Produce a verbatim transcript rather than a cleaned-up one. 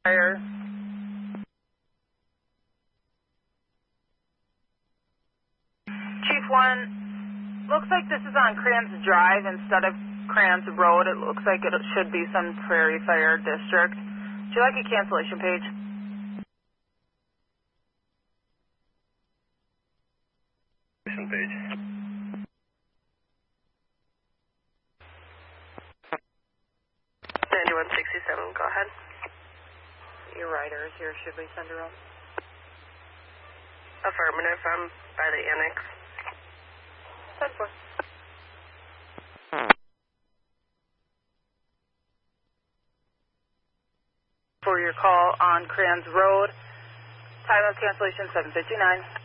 Fire. Chief one, looks like this is on Kranz Drive instead of Kranz Road. It looks like it should be some Prairie Fire District. Would you like a cancellation page? Page. ninety-one sixty-seven, go ahead. Your rider is here. Should we send her home? Affirmative, I'm by the annex. ten four. For your call on Kranz Road, time of cancellation seven fifty-nine.